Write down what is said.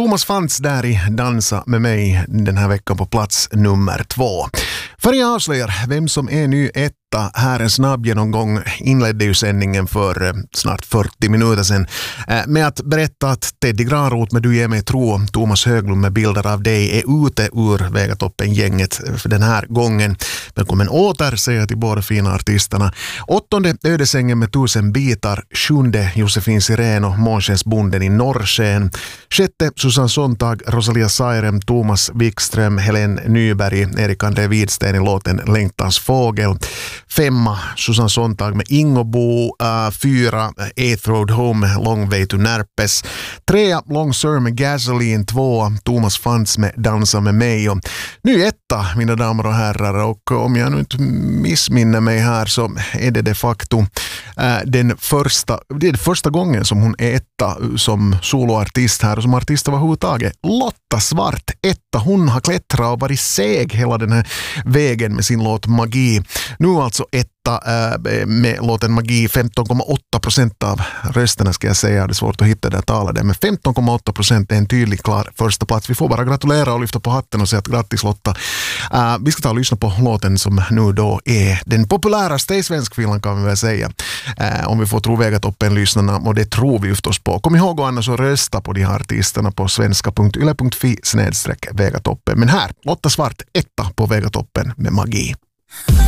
Thomas Fantz där i Dansa med mig den här veckan på plats nummer 2. För jag avslöjar vem som är ny etta. Här en snabb genomgång inledde ju sändningen för snart 40 minuter sedan med att berätta att Teddy Granroth med Du ger mig tro, Thomas Höglund med bilder av dig är ute ur Vegatoppen-gänget för den här gången. Välkommen åter, säger jag till båda fina artisterna. 8:e Ödesängen med 1000 bitar, 7:e Josefin Sirén och Månskensbonden i Norrsken, 6:e Susanne Sontag, Rosalia Sairem, Thomas Wikström, Helen Nyberg, Erik André Widsten i låten Längtans fågel, 5:a Susanne Sontag med Ingobo, 4:a Eighth Road Home, Long Way to Närpes, 3:a Long Sir med Gasoline, 2:a Thomas Fantz med Dansa med mig och nu etta, mina damer och herrar, och om jag nu inte missminner mig här så är det de facto det är första gången som hon är etta som soloartist här och som artist överhuvudtaget. Lotta Svart, etta, hon har klättrat och varit seg hela den här vägen med sin låt Magi. Nu alltså etta med låten Magi, 15,8% av rösterna ska jag säga. Det är svårt att hitta det talade, men 15,8% är en tydlig klar första plats. Vi får bara gratulera och lyfta på hatten och säga att grattis Lotta. Vi ska ta och lyssna på låten som nu då är den populäraste i svenskfinland kan vi väl säga. Om vi får tro Vegatoppen-lyssnarna, och det tror vi förstås på. Kom ihåg annars att rösta på de här artisterna på svenska.yle.fi/Vegatoppen. Men här, Lotta Svart, etta på Vegatoppen med Magi.